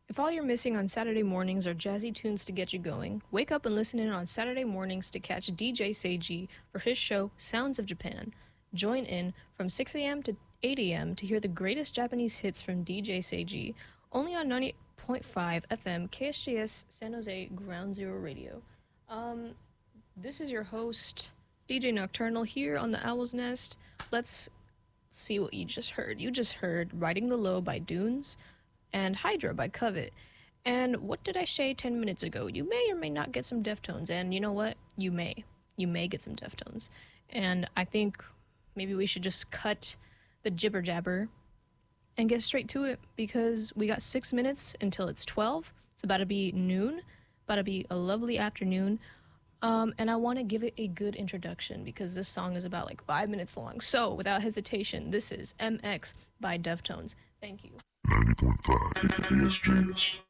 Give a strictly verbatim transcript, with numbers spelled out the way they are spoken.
If all you're missing on Saturday mornings are jazzy tunes to get you going, wake up and listen in on Saturday mornings to catch D J Seiji for his show Sounds of Japan. Join in from six a.m. to eight a.m. to hear the greatest Japanese hits from D J Seiji, only on ninety point five F M K S G S San Jose Ground Zero Radio. Um, this is your host, D J Nocturnal, here on the Owl's Nest. Let's see what you just heard. You just heard Riding the Low by Dunes and Hydra by Covet. And what did I say ten minutes ago? You may or may not get some Deftones, and you know what? You may. You may get some Deftones. And I think maybe we should just cut the jibber jabber and get straight to it, because we got six minutes until it's twelve. It's about to be noon, about to be a lovely afternoon. Um, and I want to give it a good introduction because this song is about like five minutes long. So without hesitation, this is M X by Deftones. Thank you. ninety point five K S G S.